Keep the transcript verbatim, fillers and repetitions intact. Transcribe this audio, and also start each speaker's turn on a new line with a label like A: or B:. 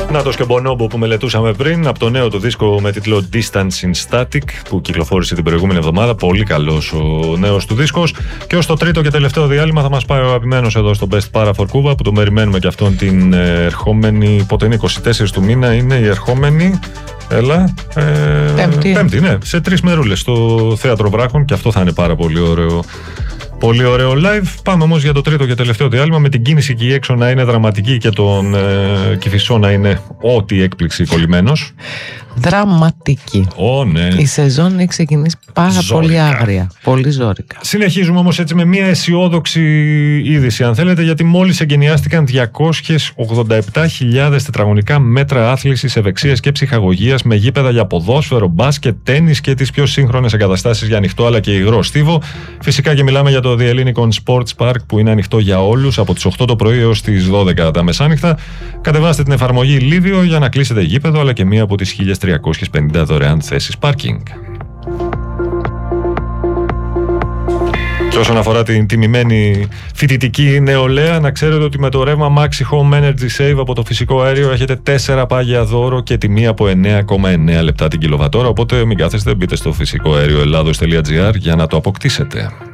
A: Νάτος και Bonobo που μελετούσαμε πριν, από το νέο του δίσκο με τίτλο Distance in Static που κυκλοφόρησε την προηγούμενη εβδομάδα. Πολύ καλός ο νέος του δίσκος. Και ως το τρίτο και τελευταίο διάλειμμα θα μας πάει ο αγαπημένος εδώ στο Best Para for Cuba, που τον περιμένουμε και αυτόν την ερχόμενη. Πότε είναι, είκοσι τέσσερις του μήνα είναι η ερχόμενη. Έλα. Ε,
B: πέμπτη.
A: Πέμπτη, ναι. Σε τρεις μερούλες στο Θέατρο Βράχων, και αυτό θα είναι πάρα πολύ ωραίο. Πολύ ωραίο live. Πάμε όμως για το τρίτο και τελευταίο διάλειμμα, με την κίνηση εκεί έξω να είναι δραματική και τον ε, Κηφισό να είναι ό,τι έκπληξη κολλημένος.
B: Δραματική.
A: Ω, ναι.
B: Η σεζόν έχει ξεκινήσει πάρα
A: Ζόρικα.
B: πολύ άγρια. Πολύ ζόρικα.
A: Συνεχίζουμε όμως έτσι με μια αισιόδοξη είδηση, αν θέλετε, γιατί μόλις εγκαινιάστηκαν διακόσιες ογδόντα επτά χιλιάδες τετραγωνικά μέτρα άθλησης, ευεξίας και ψυχαγωγίας, με γήπεδα για ποδόσφαιρο, μπάσκετ, τένις και τις πιο σύγχρονες εγκαταστάσεις για ανοιχτό αλλά και υγρό στίβο. Φυσικά και μιλάμε για το The Hellinikon Sports Park, που είναι ανοιχτό για όλους από τις οκτώ το πρωί έως τις δώδεκα τα μεσάνυχτα. Κατεβάστε την εφαρμογή Livio για να κλείσετε γήπεδο, αλλά και μία από τις χίλιες τριακόσιες πενήντα δωρεάν θέσεις πάρκινγκ. Και όσον αφορά την τιμημένη φοιτητική νεολαία, να ξέρετε ότι με το ρεύμα Maxi Home Energy Save από το φυσικό αέριο έχετε τέσσερα πάγια δώρο και τιμή από εννέα κόμμα εννέα λεπτά την κιλοβατόρα. Οπότε μην κάθεστε, μπείτε στο φυσικό αέριο ελλάδος τελεία τζι άρ για να το αποκτήσετε.